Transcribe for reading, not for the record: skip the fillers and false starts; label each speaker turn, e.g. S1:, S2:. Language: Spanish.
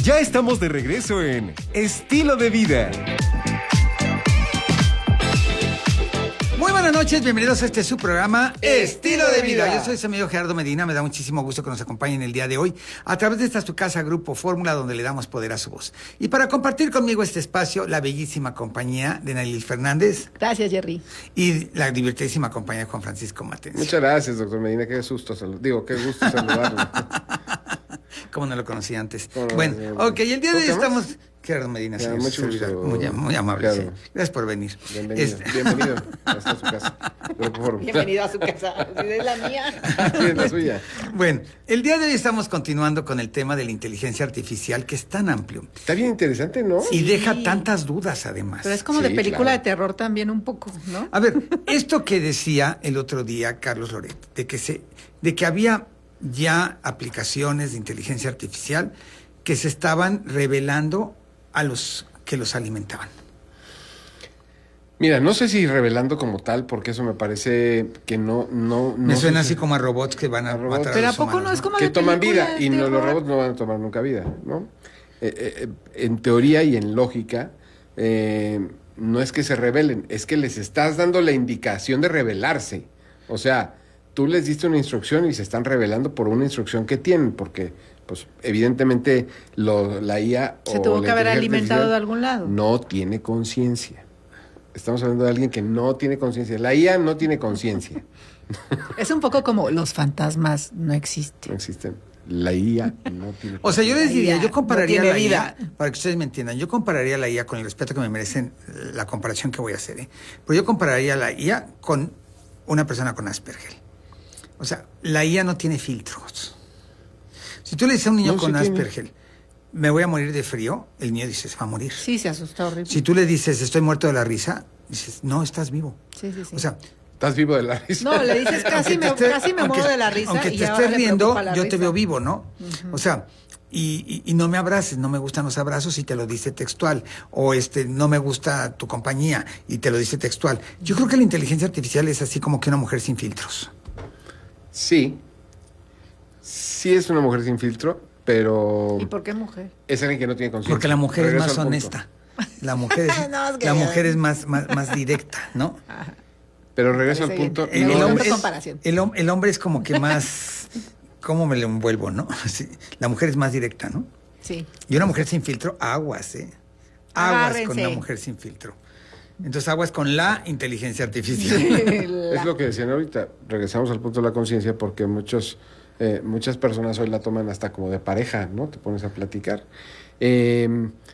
S1: Ya estamos de regreso en Estilo de Vida.
S2: Muy buenas noches, bienvenidos a su programa Estilo de Vida. Yo soy su amigo Gerardo Medina, me da muchísimo gusto que nos acompañen el día de hoy a través de esta su casa Grupo Fórmula, donde le damos poder a su voz. Y para compartir conmigo este espacio, la bellísima compañía de Nayeli Fernández.
S3: Gracias, Jerry.
S2: Y la divertidísima compañía de Juan Francisco Matencia.
S4: Muchas gracias, doctor Medina, qué gusto saludarlo.
S2: Como no lo conocí antes.
S4: No,
S2: bueno, ok, y el día de hoy estamos... Gerardo Medina,
S4: ya,
S2: señor,
S4: mucho gusto,
S2: muy amable.
S4: claro.
S2: Sí. Gracias por venir.
S4: Bienvenido hasta su casa.
S3: Bienvenido a su casa. Es la mía.
S4: Sí, es la suya.
S2: Bueno, el día de hoy estamos continuando con el tema de la inteligencia artificial, que es tan amplio.
S4: Está bien interesante, ¿no?
S2: Y deja tantas dudas, además.
S3: Pero es como
S4: Sí,
S3: de película
S4: claro.
S3: de terror también un poco, ¿no?
S2: A ver, esto que decía el otro día Carlos Loret, de que había ya aplicaciones de inteligencia artificial que se estaban revelando a los que los alimentaban.
S4: Mira, no sé si revelando como tal, porque eso me parece que no
S2: Me suena
S4: sé
S2: así como a robots que van a
S4: robots.
S2: matar a
S3: Pero ¿a
S2: los
S3: poco
S2: humanos,
S3: no es como
S4: que
S3: de
S4: toman
S3: película
S4: vida
S3: de
S4: y no, los
S3: terror?
S4: robots no van a tomar nunca vida, ¿no? En teoría y en lógica, no es que se rebelen, es que les estás dando la indicación de rebelarse. O sea, tú les diste una instrucción y se están rebelando por una instrucción que tienen, porque pues evidentemente la IA
S3: Se
S4: o
S3: tuvo
S4: la
S3: que haber
S4: inteligencia
S3: alimentado
S4: artificial
S3: de algún lado.
S4: no tiene conciencia. Estamos hablando de alguien que no tiene conciencia. La IA no tiene conciencia.
S3: Es un poco como los fantasmas no existen.
S4: No existen. La IA no tiene
S2: O sea, yo les diría,
S3: La
S2: yo
S3: IA
S2: compararía
S3: no
S2: la
S3: tiene
S2: IA,
S3: vida.
S2: para que ustedes me entiendan, yo compararía la IA con el respeto que me merecen la comparación que voy a hacer, ¿eh? Pero yo compararía la IA con una persona con Asperger. O sea, la IA no tiene filtros. Si tú le dices a un niño
S4: No,
S2: con
S4: sí tiene.
S2: Asperger, me voy a morir de frío, el niño dice, se va a morir.
S3: Sí, se asustó horrible.
S2: Si tú le dices, estoy muerto de la risa, dices, no, estás vivo.
S3: Sí.
S2: O sea,
S4: ¿Estás vivo de la risa?
S3: No, le dices casi me muero de la risa.
S2: Aunque
S3: y
S2: te
S3: ahora
S2: estés
S3: le
S2: riendo,
S3: preocupa la
S2: yo te
S3: risa.
S2: veo vivo, ¿no? O sea, y no me abraces, no me gustan los abrazos y te lo dice textual. O no me gusta tu compañía y te lo dice textual. Yo creo que la inteligencia artificial es así como que una mujer sin filtros.
S4: Sí. Sí es una mujer sin filtro, pero
S3: ¿Y por qué mujer?
S4: es alguien que no tiene conciencia.
S2: Porque la mujer
S4: Regreso
S2: es más
S4: al punto.
S2: honesta. La mujer es,
S3: No, es que-
S2: la mujer es más directa, ¿no?
S4: Pero regreso al
S3: Parece
S4: punto.
S3: bien.
S2: El
S3: No,
S2: hombre
S3: es
S2: es,
S3: comparación.
S2: el hombre es como que más... ¿Cómo me lo envuelvo, no? Sí, la mujer es más directa, ¿no?
S3: Sí.
S2: Y una mujer sin filtro, aguas, ¿eh? Aguas con
S3: Agárrense.
S2: una mujer sin filtro. Entonces aguas con la inteligencia artificial.
S4: Es lo que decían ahorita. Regresamos al punto de la conciencia porque muchas personas hoy la toman hasta como de pareja, ¿no? Te pones a platicar.